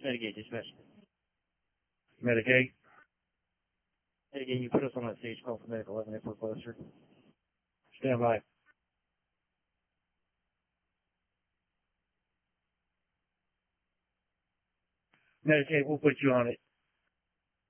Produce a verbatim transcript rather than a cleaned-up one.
Medicaid dispatch. Medicaid? Medicaid, you put us on that stage call for medical eleven if we're closer. Stand by. Medicaid, we'll put you on it.